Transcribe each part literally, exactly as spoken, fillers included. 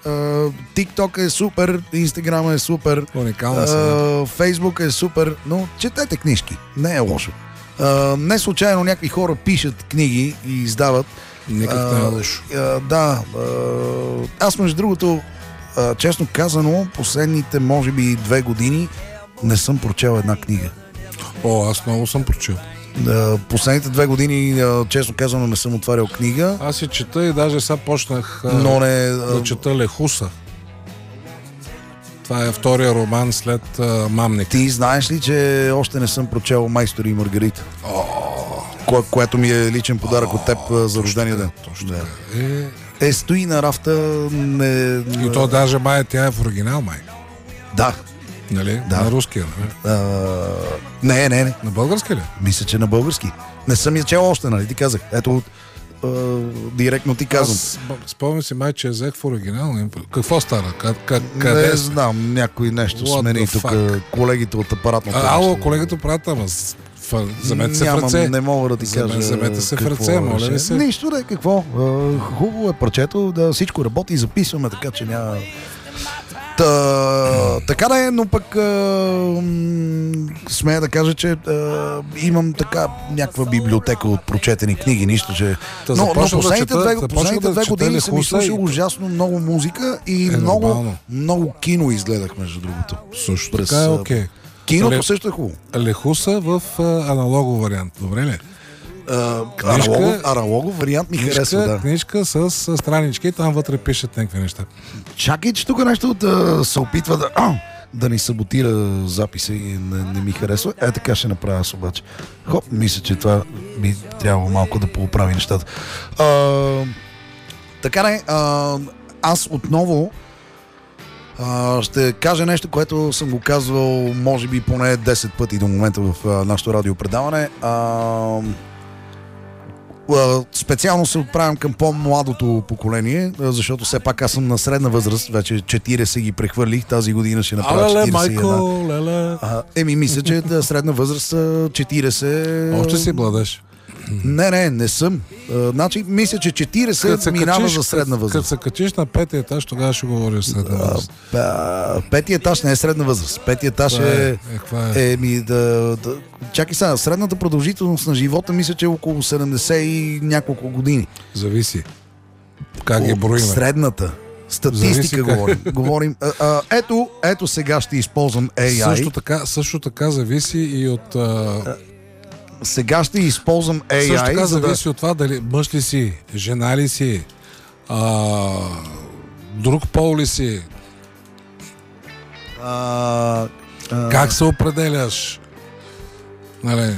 TikTok е супер, Instagram е супер, Уникална са. Facebook е супер, но четете книжки, не е лошо. Uh, не случайно някакви хора пишат книги и издават. Никак не е лошо. Uh, да. Uh, аз между другото, uh, честно казано, последните може би две години не съм прочел една книга. О, аз много съм прочел. Uh, последните две години, uh, честно казано, не съм отварял книга. Аз си чета и даже сега почнах uh, но не, uh, да чета Лехуса. Това е втория роман след uh, Мамник. Ти знаеш ли, че още не съм прочел Майстори и Маргарита? Ко, което ми е личен подарък от теб за рождения ден. Точно да. Е... е, стои на рафта. Не... И то даже май, тя е в оригинал, май. Да. Нали? Да. На руския, нали? А, не, не, не. На български ли? Мисля, че на български. Не съм я чел още, нали? Ти казах. Ето, а, директно ти казвам. Аз спомням си май, че взех в оригинал. Какво стана? Къде, къде не знам, някой нещо What смени тук. fuck? Колегите от апаратното. А, ало, колегата прата, ама вземете се в ръце. Не мога да ти кажа. Вземете се в ръце, моля ли се? Нищо, да, какво? Хубаво е парчето, да всичко работи и записваме, така че няма... Та, така да е, но пък а, смея да кажа, че а, имам така някаква библиотека от прочетени книги, нищо, че... Та но, но последните да две, последните да две години съм изслушал и... ужасно много музика и е, много, много кино изгледах, между другото. Също така е окей. Okay. Киното Ле... също е хубаво. Лехуса в а, аналогов вариант, добре ли? Uh, аналогов, аналогов вариант ми книжка, харесва, да. Книжка с, с странички и там вътре пишат някакви неща. Чакай, че тук нещо да се опитва да, да ни саботира записа и не, не ми харесва. Е, така ще направя аз обаче. Хоп, мисля, че това би трябвало малко да поуправи нещата. Uh, така не, uh, аз отново Uh, ще кажа нещо, което съм го казвал може би поне десет пъти до момента в uh, нашото радиопредаване. Uh, uh, специално се отправям към по-младото поколение, uh, защото все пак аз съм на средна възраст, вече четирийсет ги прехвърлих, тази година ще направя четирийсет и една. Майко, леле. Uh, еми, мисля, че да, средна възраст uh, четирийсет... Още си младеж. Не, не, не съм. А, значи, мисля, че четирийсет минава качиш, за средна възраст. Като се качиш на петия етаж, тогава ще говориш средна възраст. А, петия етаж не е средна възраст. Петия етаж е... е, е, е ми, да, да, чакай сега, средната продължителност на живота мисля, че е около седемдесет и няколко години. Зависи. Как ги броим? Средната. Статистика говорим. говорим а, а, ето, ето сега ще използвам Ей Ай. Също така, също така зависи и от... А... Сега ще използвам Ей Ай. Също така за зависи да... от това дали мъж ли си, жена ли си, а, друг пол ли си, а, а... как се определяш. Нали?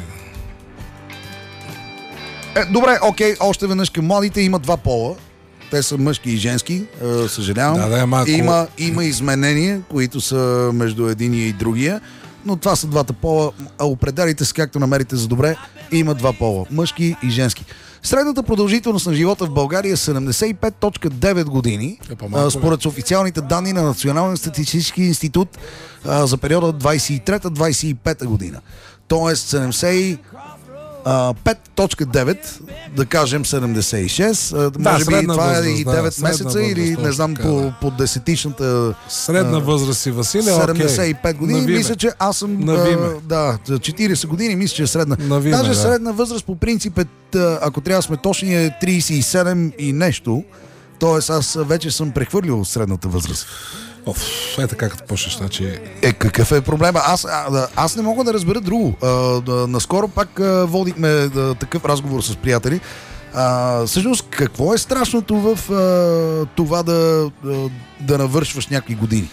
Е, добре, окей, още веднъж към младите има два пола. Те са мъжки и женски, е, съжалявам. Да, да, е малко... има, има изменения, които са между единия и другия, но това са двата пола. Определите се както намерите за добре. Има два пола, мъжки и женски. Средната продължителност на живота в България е седемдесет и пет цяло и девет години, е, според официалните данни на Националния статистически институт за периода двайсет и трета - двайсет и пета година. Тоест седемдесет и пет цяло и девет, да кажем седемдесет и шест, да, може би това възраст, е и девет да, месеца възраст, или не знам така, по, да. по десетичната средна възраст си, Василия, седемдесет и пет години. Навиме. Мисля, че аз съм а, да, четирийсет години, мисля, че е средна. Навиме, Даже да. средна възраст по принцип е, ако трябва да сме точни, е трийсет и седем и нещо. Тоест аз вече съм прехвърлил средната възраст. Оф, е така като почнеш, значи... Е, какъв е проблема? Аз, а, аз не мога да разбера друго. А, да, наскоро пак а, водихме да, такъв разговор с приятели. А, всъщност, какво е страшното в а, това да, да, да навършваш някакви години?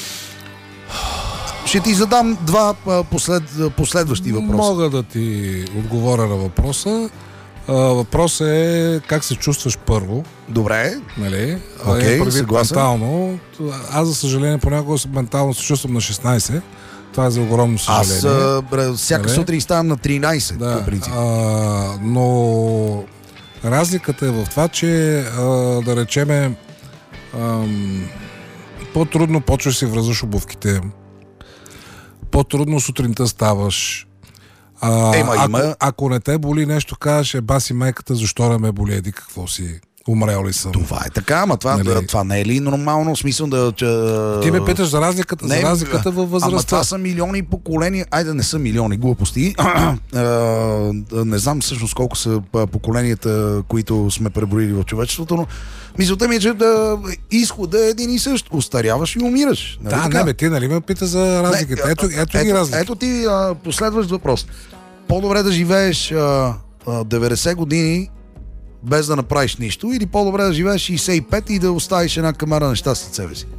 Ще ти задам два а, послед, последващи въпроса. Мога да ти отговоря на въпроса. Uh, въпросът е как се чувстваш първо. Добре. Нали? Okay, е, съгласен. Ментално. Аз, за съжаление, понякога ментално се чувствам на шестнайсет. Това е за огромно съжаление. Аз бре, всяка нали? сутрин ставам на тринайсет, да, по принцип. А, но разликата е в това, че а, да речеме ам, по-трудно почваш си връзваш обувките. По-трудно сутринта ставаш. А, Ема, ако, има... ако не те боли нещо, кажеш, е баси майката, защо не ме боли, еди какво си. умрял ли съм. Това е така, ама това, Нали? това не е ли нормално, в смисъл да... Че... Ти ме питаш за разликата, Не, за разликата във възрастта. Ама това са милиони поколения. Айде, не са милиони глупости. Не знам всъщност колко са поколенията, които сме преброили в човечеството, но мисълта ми е, че да, изхода е един и същ. Остаряваш и умираш. Нали Да, така? не бе, ти нали ме пита за разликата. Не, Ето, ето, ето ги разлики. Ето ти а, последващ въпрос. По-добре да живееш а, а, деветдесет години без да направиш нищо, или по-добре да живееш шейсет и пет и да оставиш една камара неща след себе си?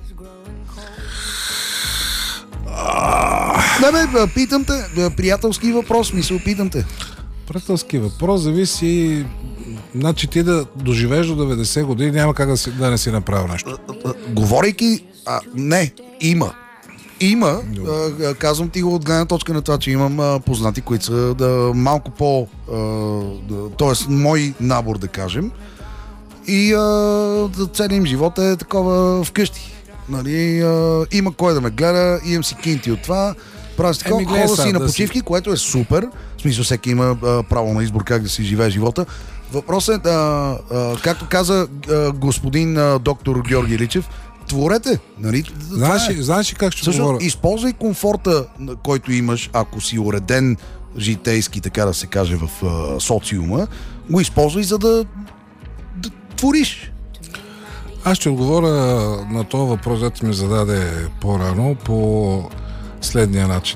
Не бе, питам те, приятелски въпрос, мисъл, питам те. Приятелски въпрос зависи. Значи ти да доживееш до деветдесет години, няма как да, си, да не си направил нещо. Говорейки, а, не, има. Има, а, казвам ти го от гледна точка на това, че имам а, познати, които са да, малко по... А, да, т.е. мой набор, да кажем. И а, целият им живот е такова вкъщи. Нали, а, има кой да ме гледа, имам си кинти от това. Правя си такова, хода си на да почивки, си... което е супер. В смисъл, всеки има а, право на избор как да си живее живота. Въпросът е, а, а, както каза а, господин а, доктор Георги Личев, творете. Нали? Знаеш, е. знаеш ли как ще Също, говоря? използвай комфорта, който имаш, ако си уреден житейски, така да се каже, в а, социума, го използвай, за да, да твориш. Аз ще отговоря на този въпрос, който ми зададе по-рано, по следния начин.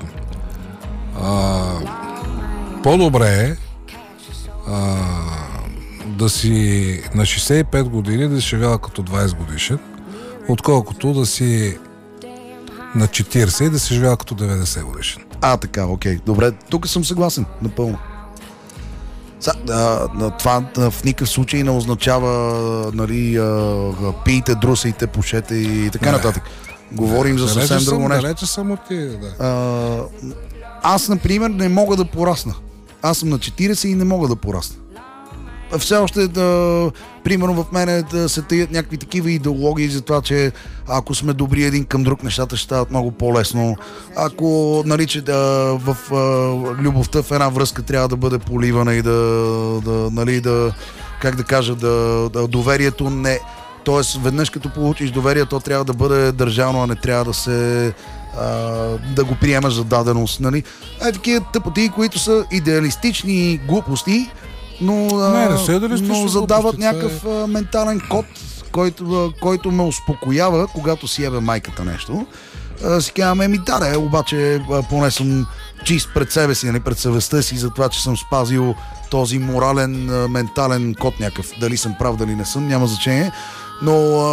А, по-добре е а, да си на шейсет и пет години да си живял като двайсет годишен, отколкото да си на четирийсет и да си живял като деветдесет годишен. А, така, окей. Добре, тук съм съгласен, напълно. Са, а, това а, в никакъв случай не означава, нали, а, пийте, друсайте, пушете и така Не. нататък. Говорим за съвсем съм, друго нещо. Далече съм от ти, да. А, аз, например, не мога да порасна. Аз съм на четирийсет и не мога да порасна. Все още, да, примерно в мене да се таят някакви такива идеологии за това, че ако сме добри един към друг, нещата ще стават много по-лесно. Ако, нарича, да, в а, любовта в една връзка трябва да бъде поливана и да, да, нали, да, как да кажа, да, да доверието не... Тоест, веднъж като получиш доверие, то трябва да бъде държано, а не трябва да се... А, да го приемаш за даденост, нали? Е, такива тъпоти, които са идеалистични глупости, но, Не, не са но задават глупости, някакъв е... а, ментален код, който, който ме успокоява, когато си ебе майката нещо. А, си казвам, еми да, да, обаче а, поне съм чист пред себе си, нали, пред съвестта си, за това, че съм спазил този морален, а, ментален код някакъв. Дали съм прав, дали не съм, няма значение. Но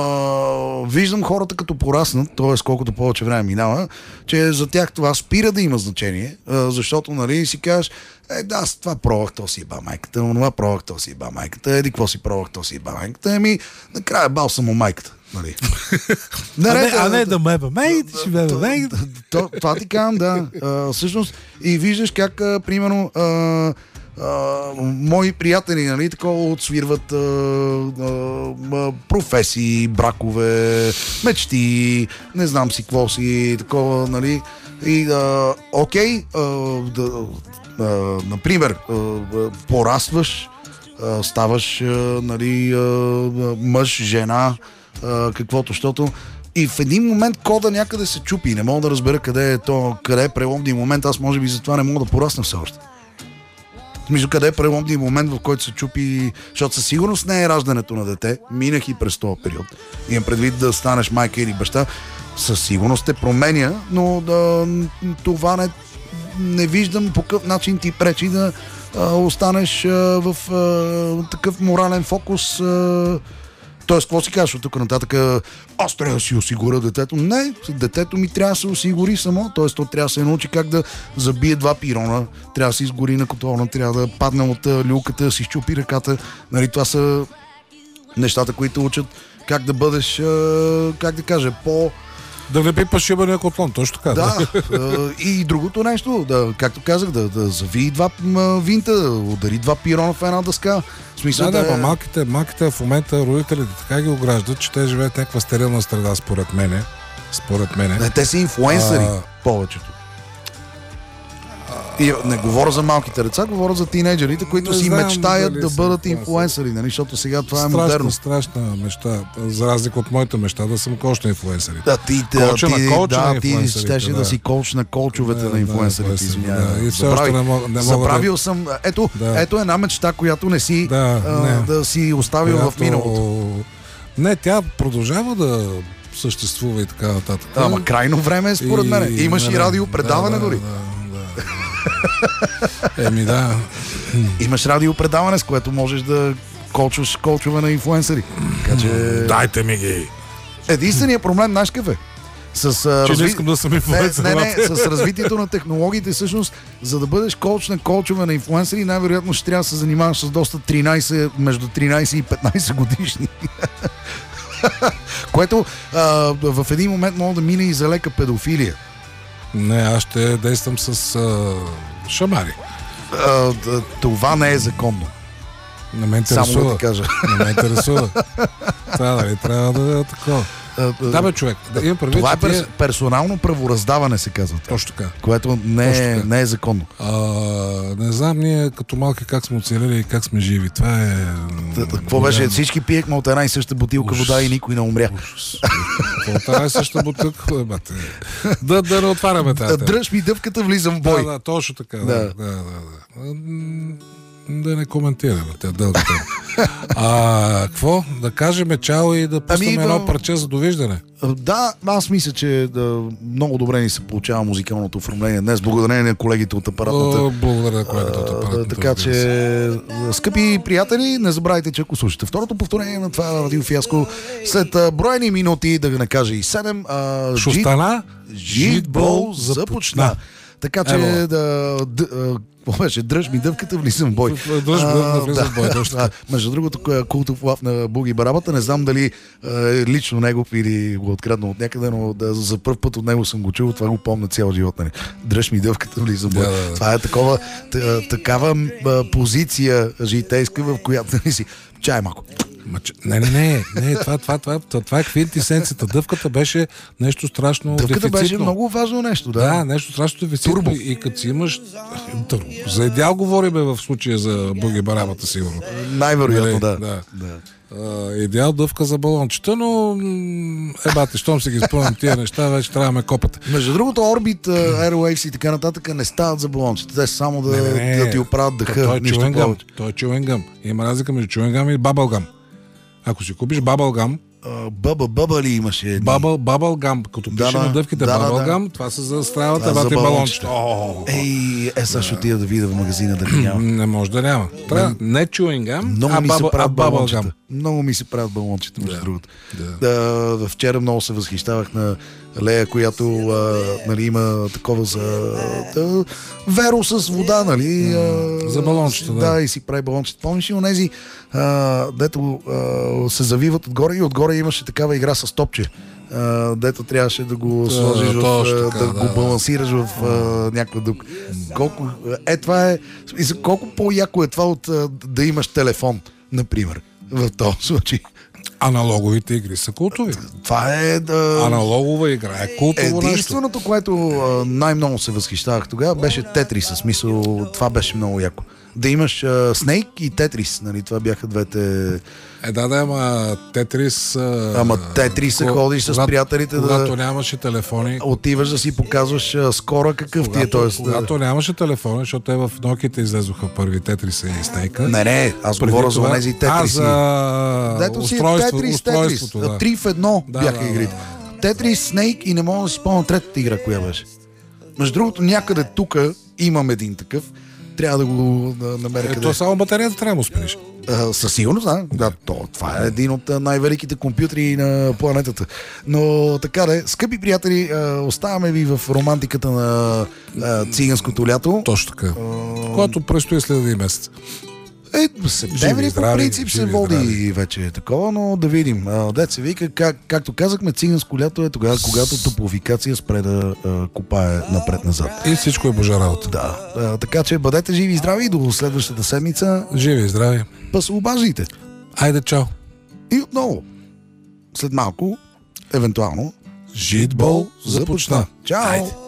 а, виждам хората като пораснат, т.е. колкото повече време минава, че за тях това спира да има значение, а, защото, нали, си кажеш, е, да, аз това пробвах, то си еба майката, онова пробвах, то си еба майката, еди, какво си пробвах, то си еба майката, еми, накрая бал съм у майката, нали. а, не, а не да ме еба майката, ще ме еба майката. Това ти казвам, да. А, всъщност, и виждаш как, а, примерно, а, Uh, мои приятели, нали, такова отсвирват uh, uh, професии, бракове, мечти, не знам си какво си, такова, нали, и uh, окей, uh, да, uh, например, uh, порастваш, uh, ставаш, uh, нали, uh, мъж, жена, uh, каквото, защото и в един момент кода някъде се чупи, не мога да разбера къде е то, къде е преломния момент, аз може би затова не мога да порасна все още. Мисля, къде е преломния момент, в който се чупи, защото със сигурност не е раждането на дете, минах и през този период. Имам предвид да станеш майка или баща, със сигурност те променя, но да, това не, не виждам по какъв начин ти пречи да а, останеш а, в а, такъв морален фокус. А, Тоест, какво си кажеш от тук нататък? Аз трябва да си осигуря детето. Не, детето ми трябва да се осигури само. Тоест, то трябва да се научи как да забие два пирона, трябва да се изгори на котона, трябва да падне от люлката, да си щупи ръката. Нали, това са нещата, които учат как да бъдеш, как да кажа, по... Да не пипаш шибания котлон, точно така. Да, и другото нещо, да, както казах, да, да зави два винта, да удари два пирона в една дъска. В смисъл, да, да, да, малките, малките в момента родителите така ги ограждат, че те живеят някаква стерилна среда, според мене. Според мене. Не, те са инфлуенсъри, а... повечето. И не говоря за малките деца, говоря за тинейджерите, които Не си знам мечтаят дали да са бъдат инфлуенсъри. инфлуенсъри, нали? Защото сега това е страшна, модерно. страшна мечта. За разлика от моята мечта да съм коуч на инфлуенсърите. Да, ти, да, Коуча ти, на коуча да, на ти инфлуенсърите, щеше да. да. си коуч на коучовете Да, на да, инфлуенсърите. инфлуенсърите, Извинявай. да. И все още не мога- не мога Забравил да- съм. Ето, Да. ето една мечта, която не си Да, а, не. да си оставил в Която- миналото. Не, тя продължава да съществува и така нататък. Ама крайно време е според мен. Имаш и не, радио предаване да, дори. Да, да. Еми да. Имаш радио предаване, с което можеш да коучваш коучове на инфлуенсъри. Така че... Дайте ми ги. Единственият проблем, знаеш какъв е? С, а, Че не разви- искам да съм не, инфлуенсър. не, не, с развитието на технологиите, всъщност, за да бъдеш коуч на коучове на инфлуенсъри, най-вероятно ще трябва да се занимаваш с доста тринайсет, между тринайсет и петнайсет годишни. Което а, в един момент може да мине и за лека педофилия. Не, аз ще действам с а, шамари. А, д- това не е законно. Не ме Само да интересува. ти кажа. Не ме интересува. Това дали трябва да е такова. А, а, Да бе, човек, да имам предвид, това е че тия- перс, персонално правораздаване, се казва. Точно така. Което не е, Точно не е законно. А, не знам ние като малки как сме оцелели и как сме живи. Това е... Т- Какво беше? Всички пиехме от една и съща бутилка Ужас. вода и никой не умря. Ужас. Какво тази съща бутилка? Е, бате. Да, да не отваряме тази тема. Дръж ми дъвката, влизам в бой. Да, да, точно така. Да, Да. да, да. да. М, Да не коментираме те дълга тема. А, какво? Да кажем чао и да пуснем Ами, едно да. парче за довиждане. Да, аз мисля, че да, много добре ни се получава музикалното оформление днес, благодарение на колегите от апаратната. О, благодаря на колегата от А, апаратната. така че, скъпи приятели, не забравяйте, че ако слушате второто повторение на това радиофиаско, след а, броени минути, да не кажа и седем, а, Шустана, Житбол започна. Така че, Ево. да, д, а, какво беше? Дръж ми дъвката, влизам в бой. Дръж ми дъвката, А, влизам в бой, точно да. Между другото, кой е култов лав на Буги Барабата, не знам дали е лично негов или го откраднал от някъде, но да, за първ път от него съм го чул, това го помня цял живот. Нали. Дръж ми дъвката, влизам в бой. Да, да, да. Това е такова, т- такава а, позиция житейска, в която нали си, чай малко. Ма, че- не, не, не, не това, това, това, това, това е квинтесенцията. Дъвката беше нещо страшно Дъвката дефицитно. беше много важно нещо, да. Да, нещо страшно дефицитно. Турбо. И като си имаш... Турбо. За идеал говориме в случая за Буги Барабата, сигурно. Най-вероятно, Нали, да. да. да. А, идеал дъвка за балончета, но м, е бате, щом си ги спомням тия неща, вече трябва да ме копате. Между другото, Orbit, Airwaves и така нататък не стават за балончета. Те са само да, Не, не, не. да ти оправят дъха. Той е нищо чуенгъм. повече. Той е чуенгъм. Има разлика между чуенгъм и бабългъм. Ако си купиш бабългъм, А, Бъба, бъба ли имаше едни? бабъл, бабългъм, като Да, пише да. на дъвките Да, да, бабългъм, това са за стравата, Това е за бате балончета. балончета. Ей, е, сега ще отида да видя в магазина да ги няма. Не може да няма. Трябва не чуенгъм, Много а, ми се бабъл, а правят бабългъм. балончета. Много ми се правят балончета, между Да. другото. Да. Да, вчера много се възхищавах на Лея, която а, нали, има такова за да, веро с вода, нали? А, За балончета, да. Да, и си прави балончета. Помниш ли онези, а, дето а, се завиват отгоре и отгоре имаше такава игра с топче. А, дето трябваше да го Да, сложиш в, точно а, така, да, да, го да. балансираш в а, някаква дук. Колко, е, това е, в смисъл, колко по-яко е това от а, да имаш телефон, например, в този случай. Аналоговите игри са култови. Това е да... Аналогова игра е култово нещо. Единственото, което а, най-много се възхищавах тогава, беше Тетрис. В смисъл, това беше много яко. Да имаш а, Снейк и Тетрис, нали? Това бяха двете... Е, да, да, ама Тетрис... а, Ама Тетрис се ко- ходиш с когато- приятелите да... Когато нямаше телефони... Отиваш да си показваш а, скора какъв ти е. Когато, Тоест, когато нямаше телефони, защото те в Nokia излезоха първи Тетриса и Снейка. Не, не, аз Преди говоря за това- тези А, Тетриси. за Дето си е устройство, Тетрис, Тетрис. устройството, да. Три в едно Да, бяха да, игрите. да, Тетрис, Снейк и не мога да си спомня третата игра, коя беше. Между другото, някъде тук имам един такъв. Трябва да го да намеря Е, къде. то само батерията трябва да му спреш. А, със сигурност, да. да то, това е един от а, най-великите компютри на планетата. Но така да е. Скъпи приятели, а, оставаме ви в романтиката на а, циганското лято. Точно така. Което предстои след един месец. Е, септември Живи, по здрави, принцип се живи, води здрави. вече такова, но да видим. А, Дет се вика, как, както казахме, циганско лято е тогава, когато топлофикация спре да а, копае напред-назад. И всичко е божа работа. Да, а, така че бъдете живи и здрави до следващата седмица. Живи и здрави. Пасообаждайте. Айде, чао. И отново, след малко, евентуално, Житбол започна. Чао! Айде.